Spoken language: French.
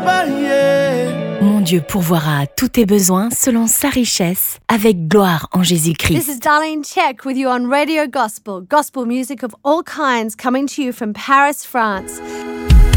Mon Dieu pourvoira à tous tes besoins selon sa richesse, avec gloire en Jésus-Christ. This is Darlene Check with you on Radio Gospel. Gospel music of all kinds coming to you from Paris, France.